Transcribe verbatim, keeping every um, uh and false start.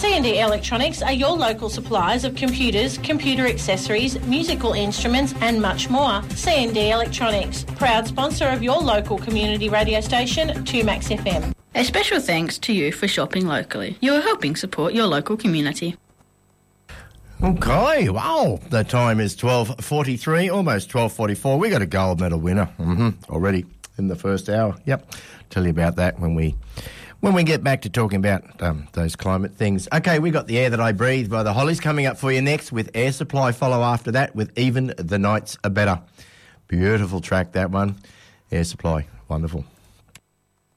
C and D Electronics are your local suppliers of computers, computer accessories, musical instruments and much more. C and D Electronics, proud sponsor of your local community radio station, two Max F M. A special thanks to you for shopping locally. You are helping support your local community. Okay, wow. The time is twelve forty-three, almost twelve forty-four. We got a gold medal winner mm-hmm, already in the first hour. Yep, tell you about that when we when we get back to talking about um, those climate things. Okay, we got The Air That I Breathe by the Hollies coming up for you next, with Air Supply follow after that with Even the Nights Are Better. Beautiful track, that one. Air Supply, wonderful.